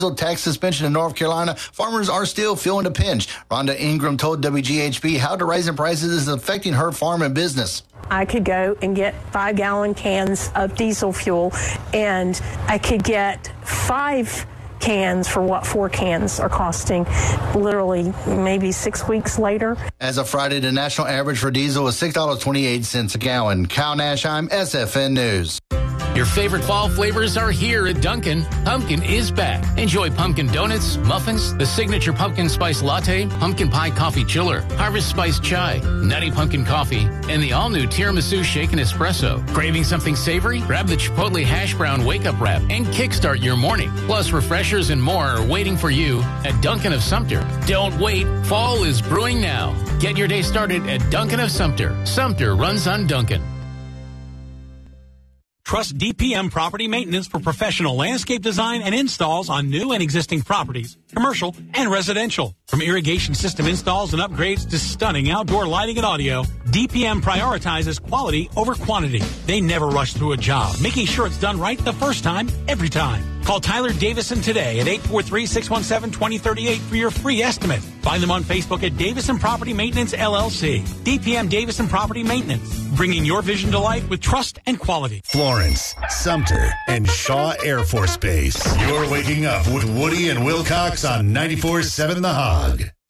tax suspension in North Carolina, farmers are still feeling the pinch. Rhonda Ingram told WGHB how the rising prices is affecting her farm and business. I could go and get 5-gallon cans of diesel fuel, and I could get 5 cans for what 4 cans are costing literally maybe 6 weeks later. As of Friday, the national average for diesel is $6.28 a gallon. Kyle Nashheim, SFN News. Your favorite fall flavors are here at Dunkin'. Pumpkin is back. Enjoy pumpkin donuts, muffins, the signature pumpkin spice latte, pumpkin pie coffee chiller, harvest spice chai, nutty pumpkin coffee, and the all-new tiramisu shaken espresso. Craving something savory? Grab the Chipotle hash brown wake-up wrap and kickstart your morning. Plus, refreshers and more are waiting for you at Dunkin' of Sumter. Don't wait. Fall is brewing now. Get your day started at Dunkin' of Sumter. Sumter runs on Dunkin'. Trust DPM Property Maintenance for professional landscape design and installs on new and existing properties, commercial and residential. From irrigation system installs and upgrades to stunning outdoor lighting and audio, DPM prioritizes quality over quantity. They never rush through a job, making sure it's done right the first time, every time. Call Tyler Davison today at 843-617-2038 for your free estimate. Find them on Facebook at Davison Property Maintenance, LLC. DPM Davison Property Maintenance, bringing your vision to life with trust and quality. Florence, Sumter, and Shaw Air Force Base. You're waking up with Woody and Wilcox on 94.7 The Hog.